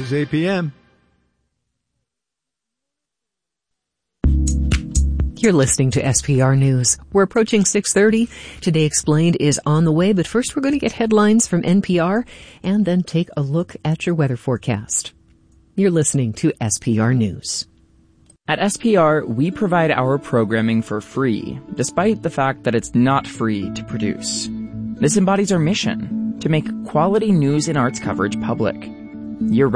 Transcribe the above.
is 8 p.m. You're listening to SPR News. We're approaching 6:30. Today Explained is on the way, but first we're going to get headlines from NPR and then take a look at your weather forecast. You're listening to SPR News. At SPR, we provide our programming for free, despite the fact that it's not free to produce. This embodies our mission to make quality news and arts coverage public. You're